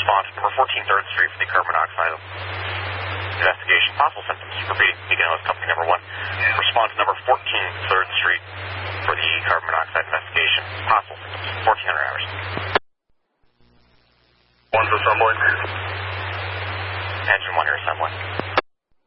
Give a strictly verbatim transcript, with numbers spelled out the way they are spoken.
Response number fourteen third Street for the carbon monoxide investigation. Possible symptoms. Repeat, beginning with company number one. Response number fourteen third Street for the carbon monoxide investigation. Possible symptoms. fourteen hundred hours. One's assembling. Engine one, you're assembling.